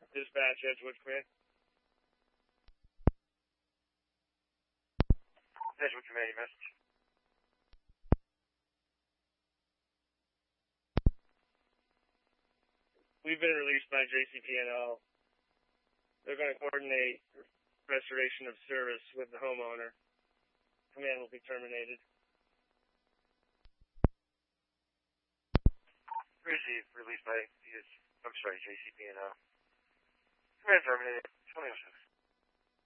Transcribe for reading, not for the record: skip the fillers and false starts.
Dispatch, Edgewood Command. Edgewood Command, your message. We've been released by JCP&L. They're going to coordinate restoration of service with the homeowner. Command will be terminated. Received, released by JCP&L. Command terminated. 2006.